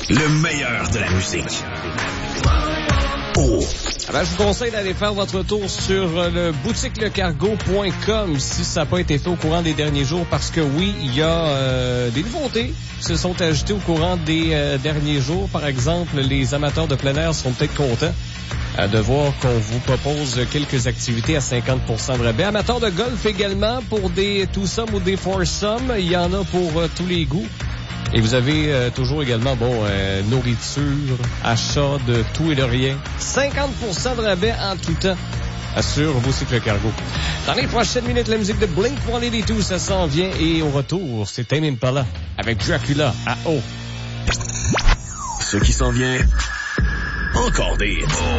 Le meilleur de la musique. Oh. Alors, je vous conseille d'aller faire votre tour sur le boutiquelecargo.com si ça n'a pas été fait au courant des derniers jours, parce que oui, il y a des nouveautés qui se sont ajoutées au courant des derniers jours. Par exemple, les amateurs de plein air seront peut-être contents de voir qu'on vous propose quelques activités à 50% de rabais. Amateurs de golf également, pour des twosome ou des foursome, il y en a pour tous les goûts. Et vous avez toujours également, nourriture, achat de tout et de rien. 50% de rabais en tout temps sur vos cycles cargo. Dans les prochaines minutes, la musique de Blink-182, ça s'en vient. Et au retour, c'est Tame Impala avec Dracula à eau. Ce qui s'en vient, encore des hits.